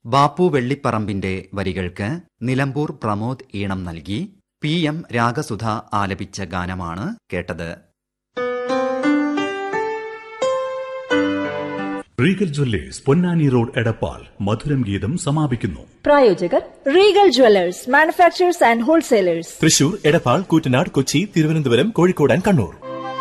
ബാപ്പു വെള്ളിപ്പറമ്പിന്റെ വരികൾക്ക് നിലമ്പൂർ പ്രമോദ് ഈണം നൽകി. PM രാഗസുധ ആലപിച്ച ഗാനമാണ് കേട്ടത്. Regal Jewellers Ponnani road Edappal മധുരം ഗീതം സമാപിക്കുന്നു. പ്രായോജകർ Regal Jewellers manufacturers and wholesalers, Thrissur, Edappal, Koottanad, Kochi, Thiruvananthapuram, Kozhikode and Kannur.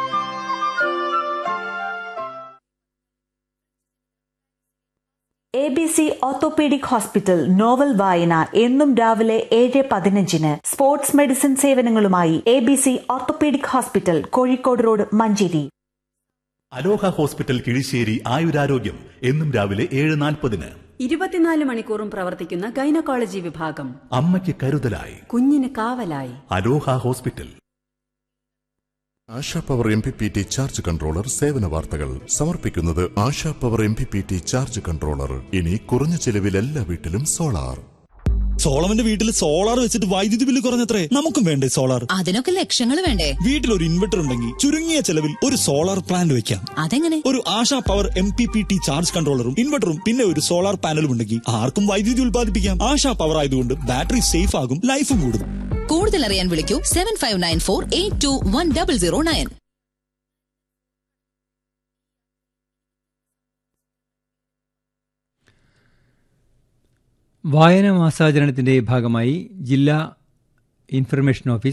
ABC orthopaedic hospital novel വായന എന്നും രാവിലെ 7:15. Sports medicine സേവനങ്ങളുമായി ABC orthopaedic hospital, Kozhikode road, Manjeri. അലോഹ ഹോസ്പിറ്റൽ കിഴിശ്ശേരി ആയുരാരോഗ്യം എന്നും രാവിലെ 7:40. 24 മണിക്കൂറും പ്രവർത്തിക്കുന്ന ഗൈനക്കോളജി വിഭാഗം. അമ്മയ്ക്ക് കരുതലായി, കുഞ്ഞിന് കാവലായി. അലോഹ hospital. ASHA power MPPT charge controller സേവന വാർത്തകൾ സമർപ്പിക്കുന്നത് ASHA power MPPT charge controller. ഇനി കുറഞ്ഞ ചെലവിൽ എല്ലാ വീട്ടിലും സോളാർ. സോളവന്റെ വീട്ടിൽ സോളാർ വെച്ചിട്ട് വൈദ്യുതി ബില്ല് കുറഞ്ഞത്രേ. നമുക്കും വേണ്ടേ സോളാർ? അതിനൊക്കെ ലക്ഷങ്ങൾ വേണ്ടേ? വീട്ടിൽ ഒരു ഇൻവെർട്ടർ ഉണ്ടെങ്കിൽ ചുരുങ്ങിയ ചെലവിൽ ഒരു സോളാർ പ്ലാന്റ് വെക്കാം. അതെങ്ങനെ? ഒരു ആശാ പവർ MPPT ചാർജ് കൺട്രോളറും ഇൻവെർട്ടറും പിന്നെ ഒരു സോളാർ പാനലും ഉണ്ടെങ്കിൽ ആർക്കും വൈദ്യുതി ഉൽപ്പാദിപ്പിക്കാം. ആശാ പവർ ആയതുകൊണ്ട് ബാറ്ററി സേഫ് ആകും, ലൈഫും കൂടും. കൂടുതൽ അറിയാൻ വിളിക്കൂ 7594821009. വായനാ മാസാചരണത്തിന്റെ ഭാഗമായി ജില്ലാ ഇൻഫർമേഷൻ ഓഫീസ്